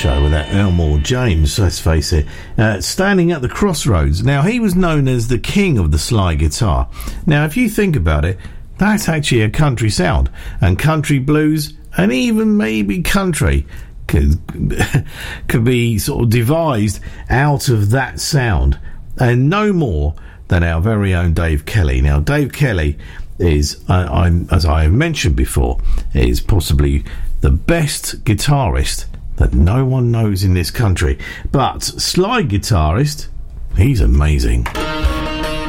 show without Elmore James, let's face it, standing at the crossroads. Now, he was known as the king of the slide guitar. Now, if you think about it, that's actually a country sound, and country blues, and even maybe country could be sort of devised out of that sound, and no more than our very own Dave Kelly. Now, Dave Kelly is, as I have mentioned before, is possibly the best guitarist that no one knows in this country. But slide guitarist, he's amazing.